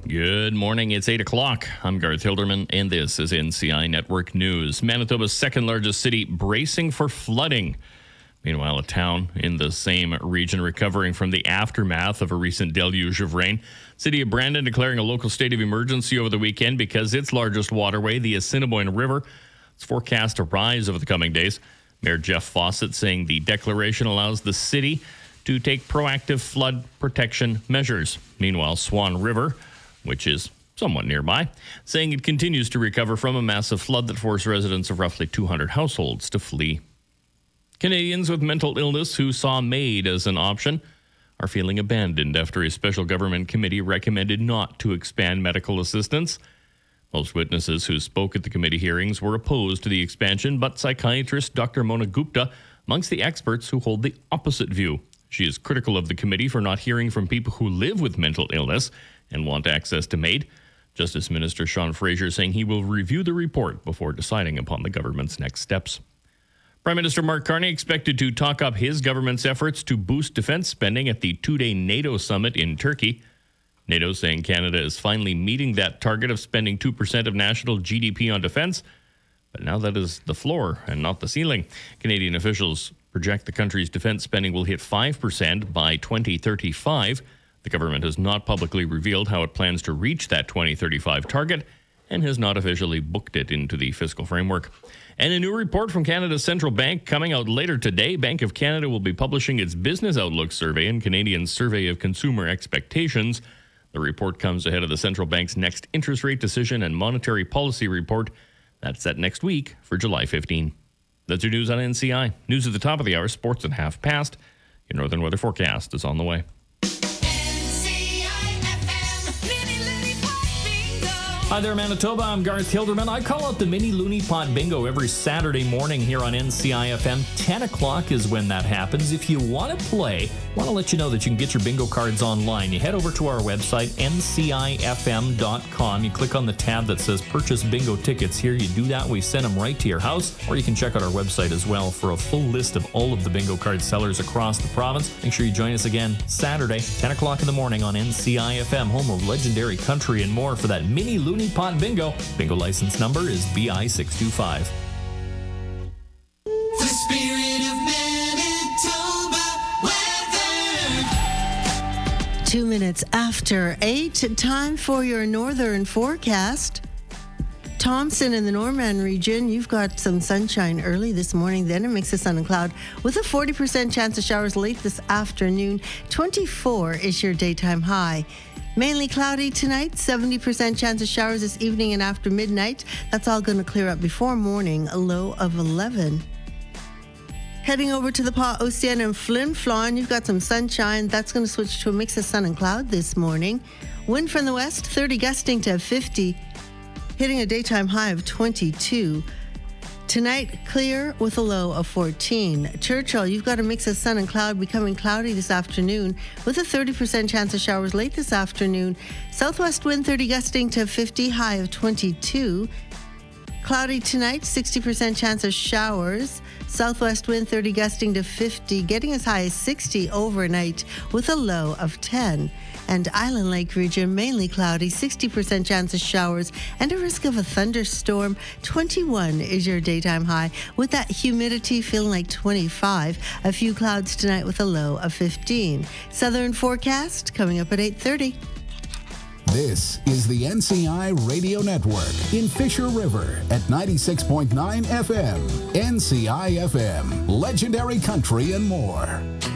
Good morning. It's 8 o'clock. I'm Garth Hilderman, and this is NCI Network News. Manitoba's second largest city bracing for flooding. Meanwhile, a town in the same region recovering from the aftermath of a recent deluge of rain. City of Brandon declaring a local state of emergency over the weekend because its largest waterway, the Assiniboine River, is forecast to rise over the coming days. Mayor Jeff Fawcett saying the declaration allows the city to take proactive flood protection measures. Meanwhile, Swan River, which is somewhat nearby, saying it continues to recover from a massive flood that forced residents of roughly 200 households to flee. Canadians with mental illness who saw MAID as an option are feeling abandoned after a special government committee recommended not to expand medical assistance. Most witnesses who spoke at the committee hearings were opposed to the expansion, but psychiatrist Dr. Mona Gupta amongst the experts who hold the opposite view. She is critical of the committee for not hearing from people who live with mental illness and want access to MAID. Justice Minister Sean Fraser saying he will review the report before deciding upon the government's next steps. Prime Minister Mark Carney expected to talk up his government's efforts to boost defense spending at the two-day NATO summit in Turkey. NATO saying Canada is finally meeting that target of spending 2% of national GDP on defense. But now that is the floor and not the ceiling. Canadian officials project the country's defense spending will hit 5% by 2035. The government has not publicly revealed how it plans to reach that 2035 target and has not officially booked it into the fiscal framework. And a new report from Canada's central bank coming out later today. Bank of Canada will be publishing its Business Outlook Survey and Canadian Survey of Consumer Expectations. The report comes ahead of the central bank's next interest rate decision and monetary policy report. That's set next week for July 15. That's your news on NCI. News at the top of the hour, sports at half past. Your northern weather forecast is on the way. Hi there, Manitoba. I'm Garth Hilderman. I call out the Mini Looney Pot Bingo every Saturday morning here on NCI FM. 10 o'clock is when that happens. If you want to play, I want to let you know that you can get your bingo cards online. You head over to our website, ncifm.com. You click on the tab that says Purchase Bingo Tickets. Here you do that. We send them right to your house. Or you can check out our website as well for a full list of all of the bingo card sellers across the province. Make sure you join us again Saturday, 10 o'clock in the morning on NCI FM, home of legendary country and more for that Mini Looney Pot Bingo. Bingo license number is BI625. The spirit of Manitoba weather. 2 minutes after 8, time for your northern forecast. Thompson in the Norman region, you've got some sunshine early this morning, then a mix of sun and cloud with a 40% chance of showers late this afternoon. 24 is your daytime high. Mainly cloudy tonight, 70% chance of showers this evening and after midnight. That's all going to clear up before morning, a low of 11. Heading over to the Pas-Océan and Flin Flon, you've got some sunshine. That's going to switch to a mix of sun and cloud this morning. Wind from the west, 30 gusting to 50, hitting a daytime high of 22. Tonight, clear with a low of 14. Churchill, you've got a mix of sun and cloud becoming cloudy this afternoon with a 30% chance of showers late this afternoon. Southwest wind 30 gusting to 50, high of 22. Cloudy tonight, 60% chance of showers. Southwest wind 30 gusting to 50, getting as high as 60 overnight with a low of 10. And Island Lake region, mainly cloudy, 60% chance of showers and a risk of a thunderstorm. 21 is your daytime high with that humidity feeling like 25. A few clouds tonight with a low of 15. Southern forecast coming up at 8:30. This is the NCI Radio Network in Fisher River at 96.9 FM. NCI FM, legendary country and more.